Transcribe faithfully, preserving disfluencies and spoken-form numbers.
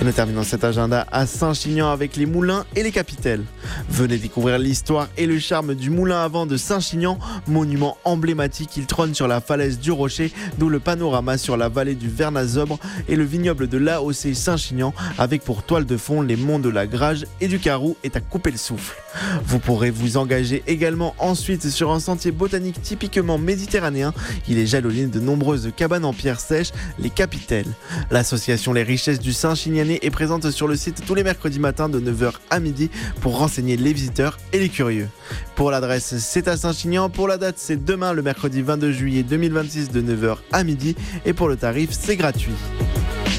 Et nous terminons cet agenda à Saint-Chinian avec les moulins et les capitelles. Venez découvrir l'histoire et le charme du moulin à vent de Saint-Chinian, monument emblématique. Il trône sur la falaise du Rocher, d'où le panorama sur la vallée du Vernazobre et le vignoble de l'A O C Saint-Chinian, avec pour toile de fond les monts de la Grage et du Carou, est à couper le souffle. Vous pourrez vous engager également ensuite sur un sentier botanique typiquement méditerranéen. Il est jalonné de nombreuses cabanes en pierre sèche, les capitelles. L'association Les Richesses du Saint-Chinianais est présente sur le site tous les mercredis matins de neuf heures à midi pour renseigner les visiteurs et les curieux. Pour l'adresse, c'est à Saint-Chinian. Pour la date, c'est demain le mercredi vingt-deux juillet deux mille vingt-six de neuf heures à midi. Et pour le tarif, c'est gratuit.